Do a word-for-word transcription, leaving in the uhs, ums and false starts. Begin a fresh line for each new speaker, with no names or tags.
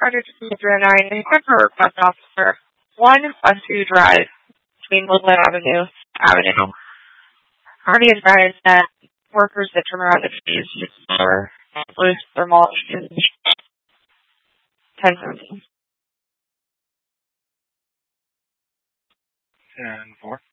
Project three oh nine, equipment request officer. one plus two Drive between Woodland Avenue Avenue. Hardy advised that workers that turn around the trees for loose thermal in ten seventeen.
ten four.